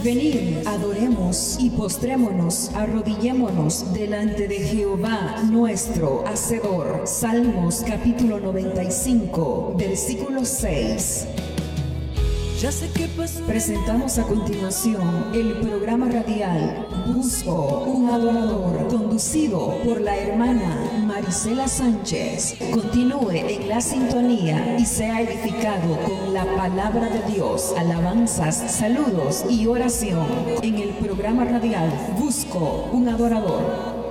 Venid, adoremos y postrémonos, arrodillémonos delante de Jehová nuestro Hacedor. Salmos capítulo 95, versículo 6. Presentamos a continuación el programa radial Busco un Adorador, conducido por la hermana Marisela Sánchez. Continúe en la sintonía y sea edificado con la palabra de Dios, alabanzas, saludos y oración en el programa radial Busco un Adorador.